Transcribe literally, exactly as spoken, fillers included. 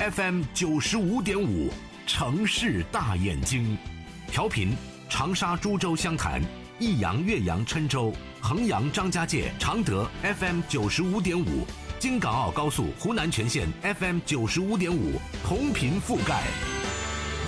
F M 九十五点五，城市大眼睛，调频长沙、株洲、湘潭、益阳、岳阳、郴州、衡阳、张家界、常德 F M 九十五点五，京港澳高速湖南全线 F M 九十五点五，同频覆盖。